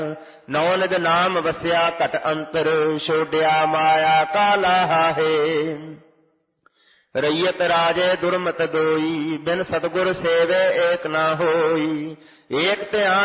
ਨੌ ਨਿਜ ਨਾਮ ਵਸਿਆ ਘਟ ਅੰਤਰ, ਛੋਡਿਆ ਮਾਇਆ ਕਾ ਲਾਹੇ। ਰਈਅਤ ਰਾਜੇ ਦੁਰਮਤ ਦੋਈ, ਬਿਨ ਸਤਿਗੁਰ ਸੇਵੇ ਏਕ ਨਾ ਹੋਈ। ਏਕ ਧਿਆਨ